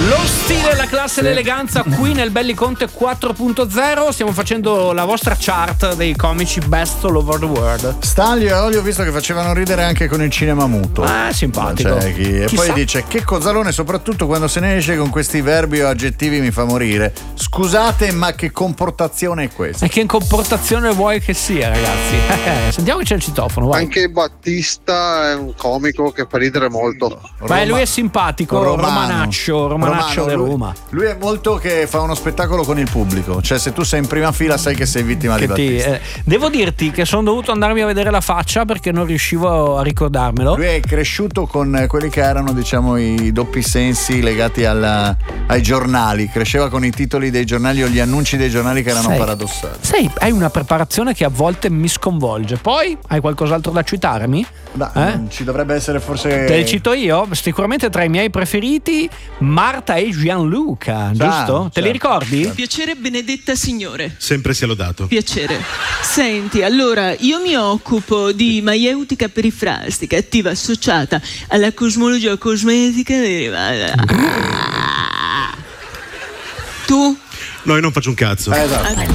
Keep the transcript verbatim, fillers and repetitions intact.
Lo stile, la classe e l'eleganza qui nel Belli Conte quattro punto zero. Stiamo facendo la vostra chart dei comici best all over the world. Stanlio e Olio ho visto che facevano ridere anche con il cinema muto. Ah, simpatico. Cioè, chi... E Chissà. poi dice: che cozzalone, soprattutto quando se ne esce con questi verbi o aggettivi mi fa morire. Scusate, ma che comportazione è questa? E che comportazione vuoi che sia, ragazzi? Eh, sentiamo che c'è il citofono, vai. Anche Battista è un comico che fa ridere molto. Beh, lui è simpatico, Romano. romanaccio, romanaccio Romano, di lui, Roma. Lui è molto che fa uno spettacolo con il pubblico. Cioè, se tu sei in prima fila sai che sei vittima Che di ti, Battista. eh, devo dirti che sono dovuto andarmi a vedere la faccia perché non riuscivo a ricordarmelo. Lui è cresciuto con quelli che erano, diciamo, i doppi sensi legati alla, ai giornali. Cresceva con i titoli dei giornali o gli annunci dei giornali che erano Sai- paradossali. Sai, hai una preparazione che a volte mi sconvolge. Poi hai qualcos'altro da citarmi? Beh, Eh? ci dovrebbe essere forse. Te li cito io? Sicuramente tra i miei preferiti Marta e Gianluca, giusto? Certo, Te li certo. ricordi? Piacere, benedetta signore. Sempre sia lodato. Piacere. Senti, allora, io mi occupo di maieutica perifrastica attiva associata alla cosmologia cosmetica derivata. Tu? No, io non faccio un cazzo. Eh, esatto.